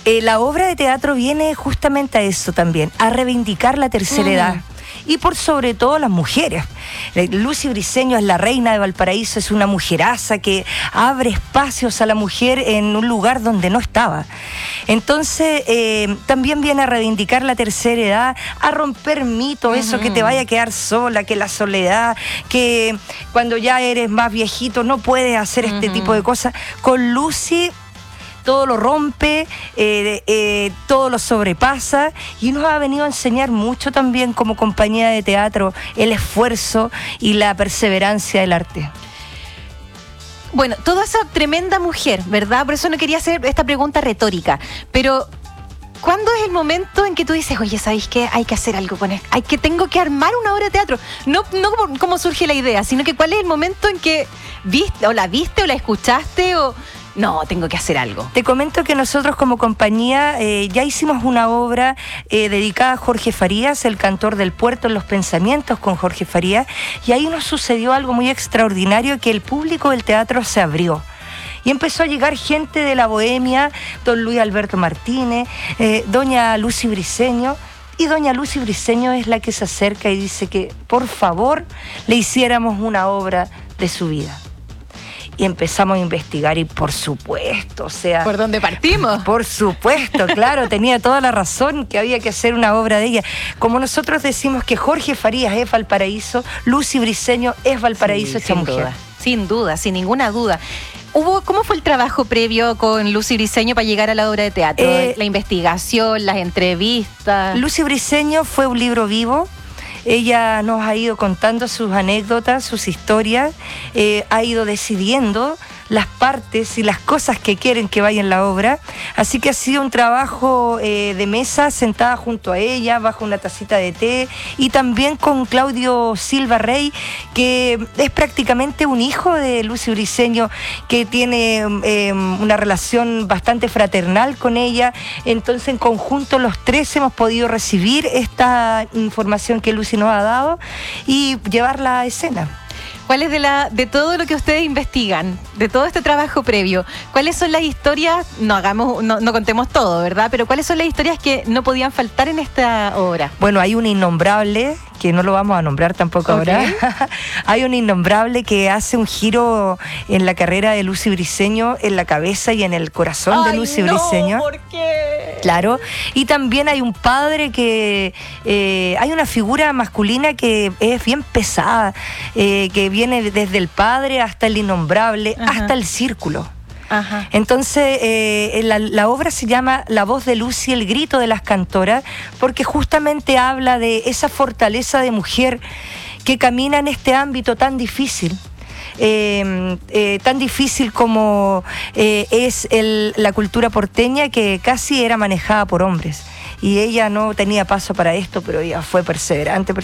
La obra de teatro viene justamente a eso también, a reivindicar la tercera edad. Y por sobre todo las mujeres. Lucy Briceño es la reina de Valparaíso, es una mujeraza que abre espacios a la mujer en un lugar donde no estaba. Entonces, también viene a reivindicar la tercera edad, a romper mitos, eso que te vaya a quedar sola, que la soledad, que cuando ya eres más viejito no puedes hacer este tipo de cosas. Con Lucy todo lo rompe, todo lo sobrepasa, y nos ha venido a enseñar mucho también como compañía de teatro el esfuerzo y la perseverancia del arte. Bueno, toda esa tremenda mujer, ¿verdad? Por eso no quería hacer esta pregunta retórica, pero ¿cuándo es el momento en que tú dices, oye, ¿sabéis qué? Hay que hacer algo con esto, tengo que armar una obra de teatro? No cómo surge la idea, sino que cuál es el momento en que viste o la escuchaste o... No, tengo que hacer algo. Te comento que nosotros como compañía ya hicimos una obra dedicada a Jorge Farías, el cantor del puerto, en los pensamientos con Jorge Farías, y ahí nos sucedió algo muy extraordinario, que el público del teatro se abrió. Y empezó a llegar gente de la bohemia, don Luis Alberto Martínez, doña Lucy Briceño. Y doña Lucy Briceño es la que se acerca y dice que, por favor, le hiciéramos una obra de su vida. Y empezamos a investigar y por supuesto, o sea... ¿Por dónde partimos? Por supuesto, claro, tenía toda la razón que había que hacer una obra de ella. Como nosotros decimos que Jorge Farías es Valparaíso, Lucy Briceño es Valparaíso, esta mujer. Sin duda, sin ninguna duda. ¿Cómo fue el trabajo previo con Lucy Briceño para llegar a la obra de teatro? La investigación, las entrevistas... Lucy Briceño fue un libro vivo. Ella nos ha ido contando sus anécdotas, sus historias, ha ido decidiendo las partes y las cosas que quieren que vaya en la obra. Así que ha sido un trabajo de mesa, sentada junto a ella, bajo una tacita de té, y también con Claudio Silva Rey, que es prácticamente un hijo de Lucy Briceño, que tiene una relación bastante fraternal con ella. Entonces, en conjunto, los tres hemos podido recibir esta información que Lucy nos ha dado y llevarla a escena. ¿Cuáles de todo lo que ustedes investigan, de todo este trabajo previo, cuáles son las historias, no contemos todo, ¿verdad? Pero cuáles son las historias que no podían faltar en esta obra? Bueno, hay un innombrable, que no lo vamos a nombrar tampoco ahora. Hay un innombrable que hace un giro en la carrera de Lucy Briceño, en la cabeza y en el corazón de Lucy Briceño. ¿Por qué? Claro. Y también hay un padre que... hay una figura masculina que es bien pesada, que viene desde el padre hasta el innombrable, hasta el círculo. Ajá. Entonces, la obra se llama La voz de Lucy, el grito de las cantoras, porque justamente habla de esa fortaleza de mujer que camina en este ámbito tan difícil. Tan difícil como es la cultura porteña, que casi era manejada por hombres. Y ella no tenía paso para esto, pero ella fue perseverante,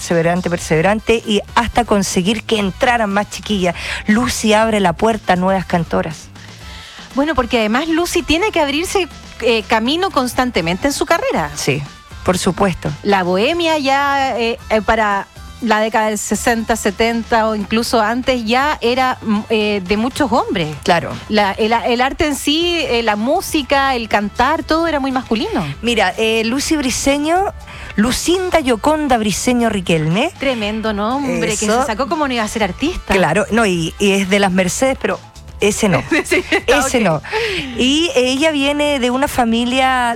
y hasta conseguir que entraran más chiquillas. Lucy abre la puerta a nuevas cantoras. Bueno, porque además Lucy tiene que abrirse camino constantemente en su carrera. Sí, por supuesto. La bohemia ya para la década del 60, 70 o incluso antes ya era de muchos hombres. Claro. El arte en sí, la música, el cantar, todo era muy masculino. Mira, Lucy Briceño, Lucinda Yoconda Briceño Riquelme. Tremendo nombre. Eso, que se sacó como no iba a ser artista. Claro, no, y es de las Mercedes, pero... Ese no, sí, ese no. Y ella viene de una familia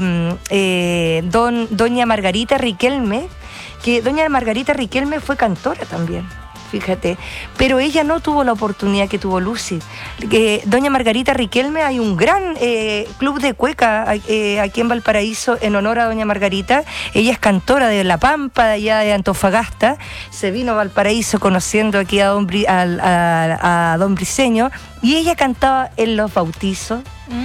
de doña Margarita Riquelme, que doña Margarita Riquelme fue cantora también, fíjate, pero ella no tuvo la oportunidad que tuvo Lucy. Doña Margarita Riquelme, hay un gran club de cueca aquí en Valparaíso en honor a doña Margarita. Ella es cantora de La Pampa, de allá de Antofagasta. Se vino a Valparaíso conociendo aquí a don Briceño, y ella cantaba en los bautizos,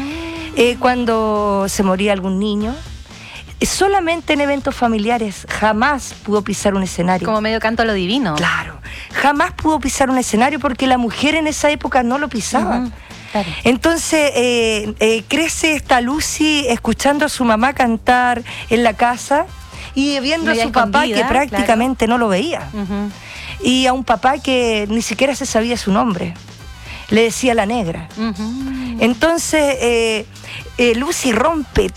cuando se moría algún niño. Solamente en eventos familiares, jamás pudo pisar un escenario. Como medio canto a lo divino. Claro, jamás pudo pisar un escenario porque la mujer en esa época no lo pisaba. Claro. Entonces crece esta Lucy escuchando a su mamá cantar en la casa y viendo a su papá que prácticamente no lo veía. Y a un papá que ni siquiera se sabía su nombre. Le decía la negra. Entonces Lucy rompe